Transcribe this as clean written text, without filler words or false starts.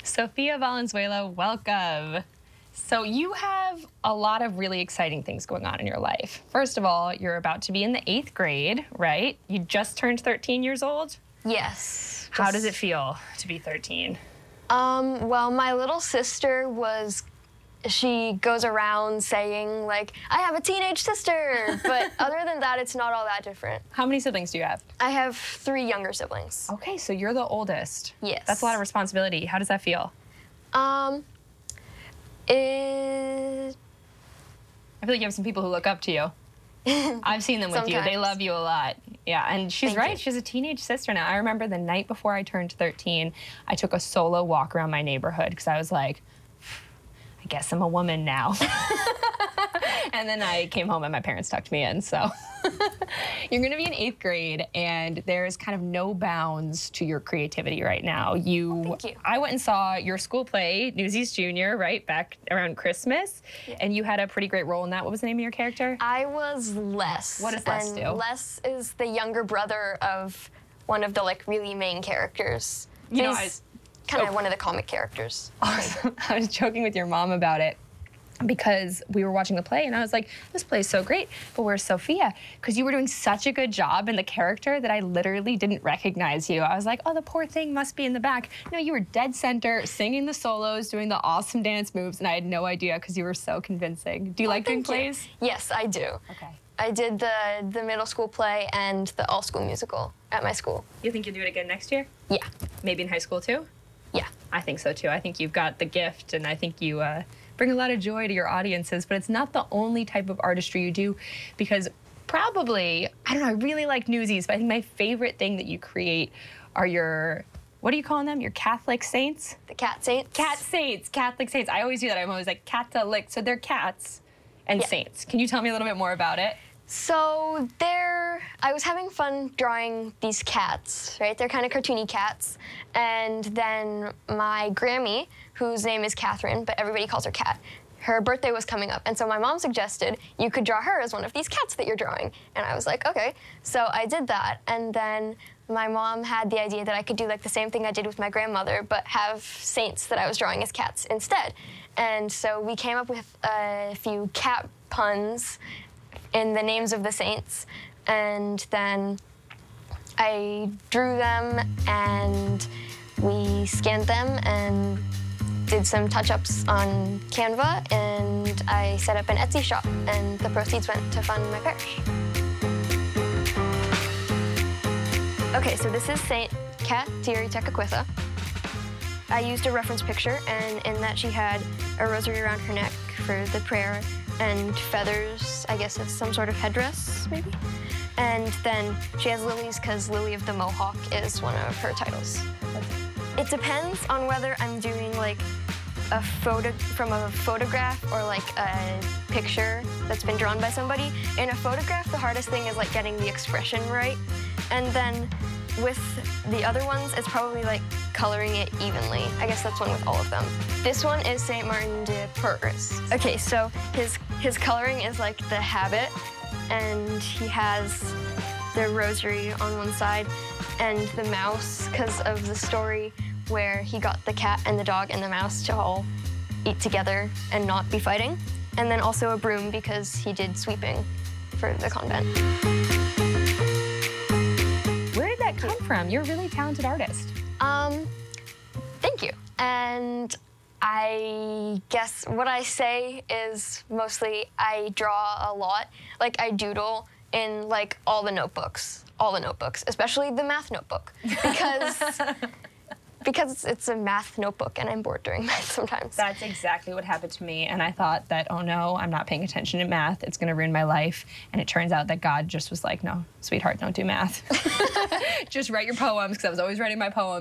Sophia Valenzuela, welcome. So you have a lot of really exciting things going on in your life. First of all, you're about to be in the 8th grade, right? You just turned 13 years old? Yes. How does it feel to be 13? Well, my little sister she goes around saying, like, I have a teenage sister. But other than that, it's not all that different. How many siblings do you have? I have 3 younger siblings. Okay, so you're the oldest. Yes. That's a lot of responsibility. How does that feel? It... I feel like you have some people who look up to you. I've seen them with you. They love you a lot. Yeah, and she's right. She has a teenage sister now. I remember the night before I turned 13, I took a solo walk around my neighborhood because I was like, I guess I'm a woman now. And then I came home and my parents tucked me in, so. You're gonna be in 8th grade and there's kind of no bounds to your creativity right now. Thank you. I went and saw your school play, Newsies Junior, right, back around Christmas, and you had a pretty great role in that. What was the name of your character? I was Les. What does Les do? Les is the younger brother of one of the, like, really main characters. You know, he's kind of one of the comic characters. Awesome. I was joking with your mom about it because we were watching the play and I was like, this play is so great, but where's Sophia? Because you were doing such a good job in the character that I literally didn't recognize you. I was like, oh, the poor thing must be in the back. No, you were dead center, singing the solos, doing the awesome dance moves, and I had no idea because you were so convincing. Do you like doing plays? Yes, I do. Okay. I did the middle school play and the all-school musical at my school. You think you'll do it again next year? Yeah. Maybe in high school too? Yeah. I think so too. I think you've got the gift and I think you bring a lot of joy to your audiences, but it's not the only type of artistry you do because probably, I don't know, I really like Newsies, but I think my favorite thing that you create are your, what are you calling them? Your Catholic saints? The cat saints. Cat saints, Catholic saints. I always do that. I'm always like, Catholic. So they're cats and saints. Can you tell me a little bit more about it? So I was having fun drawing these cats, right? They're kind of cartoony cats. And then my Grammy, whose name is Catherine, but everybody calls her Cat, her birthday was coming up. And so my mom suggested you could draw her as one of these cats that you're drawing. And I was like, okay. So I did that. And then my mom had the idea that I could do like the same thing I did with my grandmother, but have saints that I was drawing as cats instead. And so we came up with a few cat puns in the names of the saints, and then I drew them and we scanned them and did some touch-ups on Canva, and I set up an Etsy shop, and the proceeds went to fund my parish. Okay, so this is Saint Cat Tiri Tekakwitha. I used a reference picture, and in that she had a rosary around her neck for the prayer, and feathers, I guess it's some sort of headdress, maybe? And then she has lilies because Lily of the Mohawk is one of her titles. It depends on whether I'm doing like a photo from a photograph or like a picture that's been drawn by somebody. In a photograph, the hardest thing is like getting the expression right. And then with the other ones, it's probably like coloring it evenly. I guess that's one with all of them. This one is Saint Martin de Porres. Okay, so his coloring is like the habit, and he has the rosary on one side and the mouse because of the story where he got the cat and the dog and the mouse to all eat together and not be fighting. And then also a broom because he did sweeping for the convent. Where did that come from? You're a really talented artist. Thank you. And I guess what I say is mostly I draw a lot. Like I doodle in like all the notebooks, especially the math notebook, because it's a math notebook and I'm bored during math sometimes. That's exactly what happened to me, and I thought that, oh no, I'm not paying attention to math, it's gonna ruin my life, and it turns out that God just was like, no, sweetheart, don't do math. Just write your poems, because I was always writing my poems.